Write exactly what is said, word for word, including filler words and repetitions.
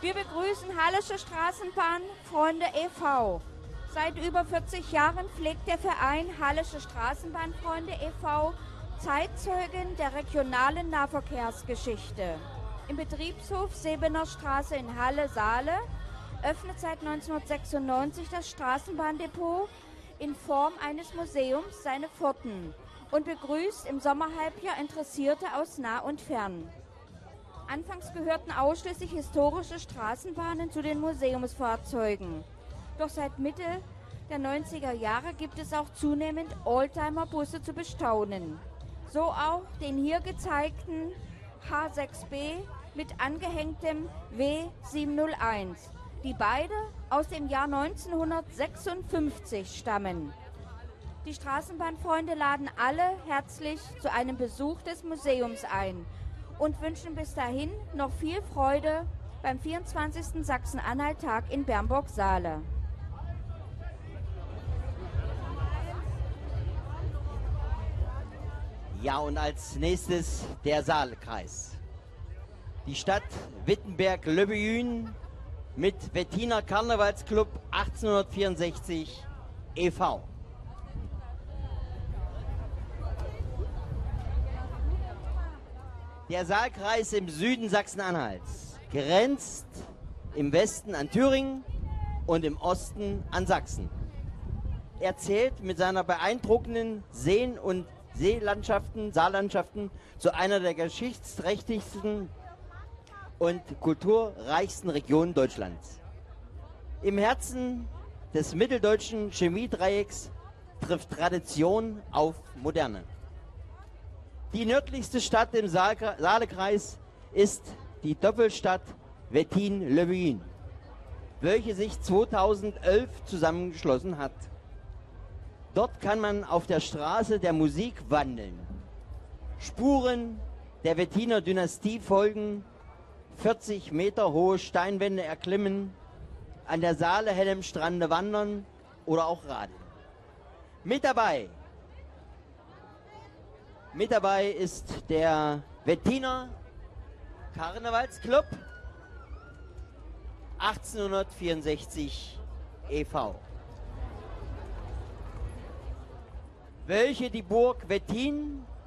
Wir begrüßen Hallische Straßenbahnfreunde e V Seit über vierzig Jahren pflegt der Verein Hallische Straßenbahnfreunde e V Zeitzeugen der regionalen Nahverkehrsgeschichte. Im Betriebshof Sebener Straße in Halle-Saale öffnet seit neunzehnhundertsechsundneunzig das Straßenbahndepot in Form eines Museums seine Pforten und begrüßt im Sommerhalbjahr Interessierte aus nah und fern. Anfangs gehörten ausschließlich historische Straßenbahnen zu den Museumsfahrzeugen. Doch seit Mitte der neunziger Jahre gibt es auch zunehmend Oldtimer-Busse zu bestaunen. So auch den hier gezeigten H sechs B mit angehängtem W siebenhunderteins, die beide aus dem Jahr neunzehnhundertsechsundfünfzig stammen. Die Straßenbahnfreunde laden alle herzlich zu einem Besuch des Museums ein und wünschen bis dahin noch viel Freude beim vierundzwanzigsten Sachsen-Anhalt-Tag in Bernburg-Saale. Ja, und als nächstes der Saalkreis. Die Stadt Wittenberg-Löbejün mit Wettiner Karnevalsclub achtzehnhundertvierundsechzig e V Der Saalkreis im Süden Sachsen-Anhalts grenzt im Westen an Thüringen und im Osten an Sachsen. Er zählt mit seiner beeindruckenden Seen- und Seelandschaften, Saallandschaften zu einer der geschichtsträchtigsten und kulturreichsten Regionen Deutschlands. Im Herzen des mitteldeutschen Chemiedreiecks trifft Tradition auf Moderne. Die nördlichste Stadt im Saalekreis ist die Doppelstadt Wettin-Löbejün, welche sich zweitausendelf zusammengeschlossen hat. Dort kann man auf der Straße der Musik wandeln, Spuren der Wettiner Dynastie folgen, vierzig Meter hohe Steinwände erklimmen, an der Saale hellem Strande wandern oder auch radeln. Mit dabei, mit dabei ist der Wettiner Karnevalsclub achtzehnhundertvierundsechzig e V welche die Burg Wettin